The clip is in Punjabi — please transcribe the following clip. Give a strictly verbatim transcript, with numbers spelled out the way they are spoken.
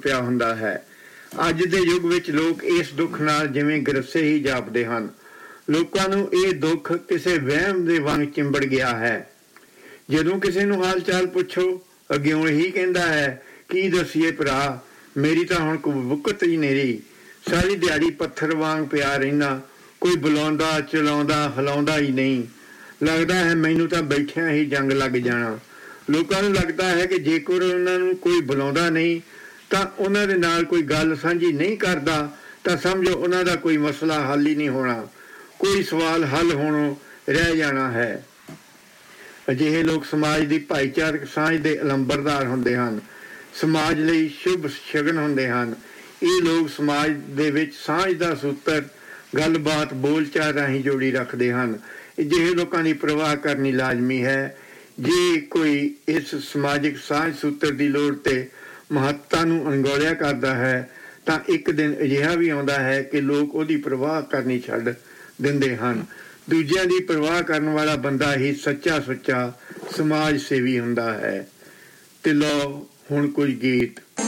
ਪਿਆ ਹੁੰਦਾ ਹੈ। ਅੱਜ ਦੇ ਯੁੱਗ ਵਿੱਚ ਲੋਕ ਇਸ ਦੁੱਖ ਨਾਲ ਜਿਵੇਂ ਗਰਸੇ ਹੀ ਜਾਪਦੇ ਹਨ। ਲੋਕਾਂ ਨੂੰ ਇਹ ਦੁੱਖ ਕਿਸੇ ਵਹਿਮ ਦੇ ਵਾਂਗ ਚਿੰਬੜ ਗਿਆ ਹੈ। ਜਦੋਂ ਕਿਸੇ ਨੂੰ ਹਾਲ ਚਾਲ ਪੁੱਛੋ, ਅੱਗਿਓਂ ਇਹੀ ਕਹਿੰਦਾ ਹੈ, ਕੀ ਦੱਸੀਏ ਭਰਾ, ਮੇਰੀ ਤਾਂ ਹੁਣ ਕੋਈ ਬੁੱਕਤ ਹੀ ਨਹੀਂ ਰਹੀ। ਸਾਰੀ ਦਿਹਾੜੀ ਪੱਥਰ ਵਾਂਗ ਪਿਆ ਰਹਿਣਾ, ਕੋਈ ਬੁਲਾਉਂਦਾ ਚਲਾਉਂਦਾ ਹਿਲਾਉਂਦਾ ਹੀ ਨਹੀਂ। ਲੱਗਦਾ ਹੈ ਮੈਨੂੰ ਤਾਂ ਬੈਠਿਆਂ ਹੀ ਜੰਗ ਲੱਗ ਜਾਣਾ। ਲੋਕਾਂ ਨੂੰ ਲੱਗਦਾ ਹੈ ਕਿ ਜੇਕਰ ਉਹਨਾਂ ਨੂੰ ਕੋਈ ਬੁਲਾਉਂਦਾ ਨਹੀਂ ਤਾਂ ਉਹਨਾਂ ਦੇ ਨਾਲ ਕੋਈ ਗੱਲ ਸਾਂਝੀ ਨਹੀਂ ਕਰਦਾ ਤਾਂ ਸਮਝੋ ਉਹਨਾਂ ਦਾ ਕੋਈ ਮਸਲਾ ਹੱਲ ਹੀ ਨਹੀਂ ਹੋਣਾ, ਕੋਈ ਸਵਾਲ ਹੱਲ ਹੋਣੋਂ ਰਹਿ ਜਾਣਾ ਹੈ। ਅਜਿਹੇ ਲੋਕ ਸਮਾਜ ਦੀ ਭਾਈਚਾਰਕ ਸਾਂਝ ਦੇ ਅਲੰਬਰਦਾਰ ਹੁੰਦੇ ਹਨ, ਸਮਾਜ ਲਈ ਸ਼ੁਭ ਸ਼ਗਨ ਹੁੰਦੇ ਹਨ। ਇਹ ਲੋਕ ਸਮਾਜ ਦੇ ਵਿੱਚ ਸਾਂਝ ਦਾ ਸੂਤਰ ਗੱਲਬਾਤ ਬੋਲਚਾਲ ਰਾਹੀਂ ਜੋੜੀ ਰੱਖਦੇ ਹਨ। ਅਜਿਹੇ ਲੋਕਾਂ ਦੀ ਪ੍ਰਵਾਹ ਕਰਨੀ ਲਾਜ਼ਮੀ ਹੈ। ਜੇ ਕੋਈ ਇਸ ਸਮਾਜਿਕ ਸਾਂਝ ਸੂਤਰ ਦੀ ਲੋੜ ਤੇ ਮਹੱਤਤਾ ਨੂੰ ਅਣਗੌਲਿਆ ਕਰਦਾ ਹੈ ਤਾਂ ਇੱਕ ਦਿਨ ਅਜਿਹਾ ਵੀ ਆਉਂਦਾ ਹੈ ਕਿ ਲੋਕ ਉਹਦੀ ਪ੍ਰਵਾਹ ਕਰਨੀ ਛੱਡ ਦਿੰਦੇ ਹਨ। ਦੂਜਿਆਂ ਦੀ ਪ੍ਰਵਾਹ ਕਰਨ ਵਾਲਾ ਬੰਦਾ ਹੀ ਸੱਚਾ ਸੁੱਚਾ ਸਮਾਜ ਸੇਵੀ ਹੁੰਦਾ ਹੈ। ਤੇ ਲਓ ਹੁਣ ਕੁਝ ਗੀਤ।